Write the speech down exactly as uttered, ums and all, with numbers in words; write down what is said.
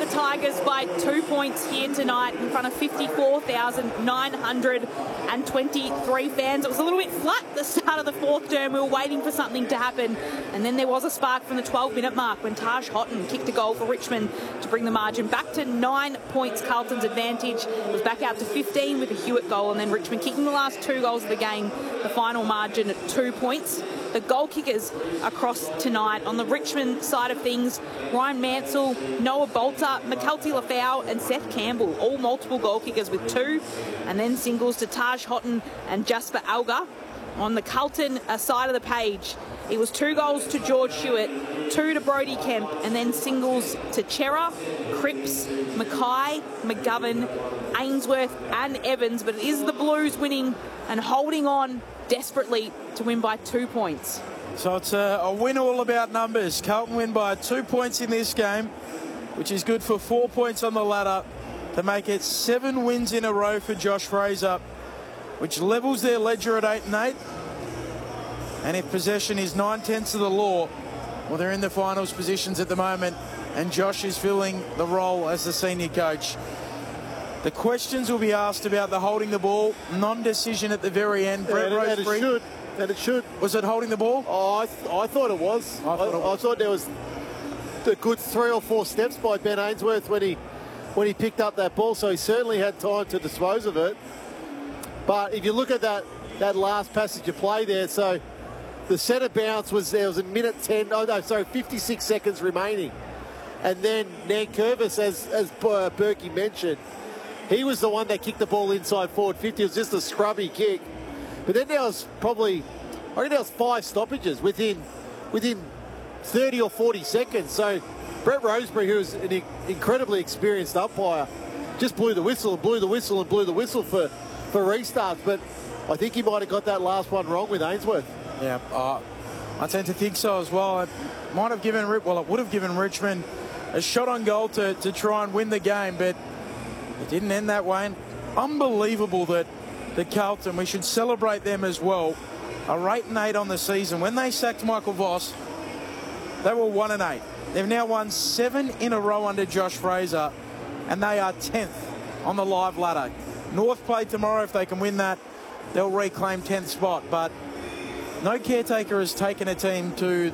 the Tigers by two points here tonight in front of fifty-four thousand nine hundred twenty-three fans. It was a little bit flat at the start of the fourth term. We were waiting for something to happen, and then there was a spark from the twelve minute mark when Taj Houghton kicked a goal for Richmond to bring the margin back to nine points. Carlton's advantage was back out to fifteen with a Hewitt goal, and then Richmond kicking the last two goals of the game. The final margin at two points. The goal kickers across tonight on the Richmond side of things: Ryan Mansell, Noah Bolter, McKelty Lafau and Seth Campbell, all multiple goal kickers with two, and then singles to Taj Houghton and Jasper Alga. On the Carlton side of the page, it was two goals to George Hewitt, two to Brody Kemp, and then singles to Chera, Cripps, Mackay, McGovern, Ainsworth and Evans. But it is the Blues winning and holding on desperately to win by two points. So it's a, a win all about numbers. Carlton win by two points in this game, which is good for four points on the ladder to make it seven wins in a row for Josh Fraser, which levels their ledger at eight and eight. And if possession is nine-tenths of the law, well, they're in the finals positions at the moment, and Josh is filling the role as the senior coach. The questions will be asked about the holding the ball, non-decision at the very end. Brett yeah, and Rosebery. it should. And it should. Was it holding the ball? Oh, I, th I thought it was. I thought, I, it was. I thought there was a good three or four steps by Ben Ainsworth when he when he picked up that ball, so he certainly had time to dispose of it. But if you look at that that last passage of play there, so the centre bounce was there was a minute ten. Oh no, sorry, fifty-six seconds remaining, and then Nankervis, as as uh, Berkey mentioned, he was the one that kicked the ball inside forward fifty. It was just a scrubby kick. But then there was probably, I think there was five stoppages within within thirty or forty seconds. So Brett Rosebery, who is an incredibly experienced umpire, just blew the whistle and blew the whistle and blew the whistle for, for restarts. But I think he might have got that last one wrong with Ainsworth. Yeah, uh, I tend to think so as well. It might have given, well, it would have given Richmond a shot on goal to, to try and win the game, but it didn't end that way. And unbelievable that the Carlton, we should celebrate them as well, are eight and eight on the season. When they sacked Michael Voss, they were one and eight. They've now won seven in a row under Josh Fraser, and they are tenth on the live ladder. North play tomorrow. If they can win that, they'll reclaim tenth spot. But no caretaker has taken a team to the